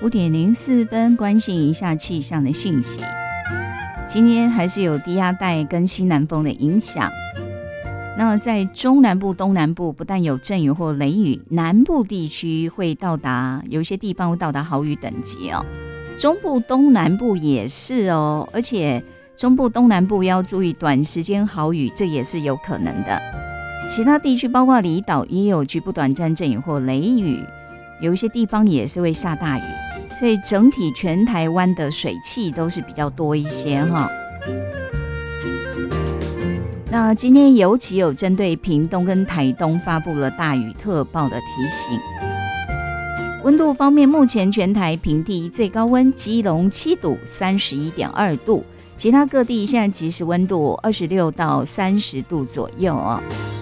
5:04，关心一下气象的讯息。今天还是有低压带跟西南风的影响。那在中南部、东南部不但有阵雨或雷雨，南部地区会到达，有一些地方会到达豪雨等级哦。中部、东南部也是哦，而且中部、东南部要注意短时间豪雨，这也是有可能的。其他地区包括离岛也有局部短暂阵雨或雷雨，有一些地方也是会下大雨，所以整体全台湾的水汽都是比较多一些哈。那今天尤其有针对屏东跟台东发布了大雨特报的提醒。温度方面，目前全台平地最高温基隆7度 31.2 度，其他各地现在即时温度26到30度左右哦。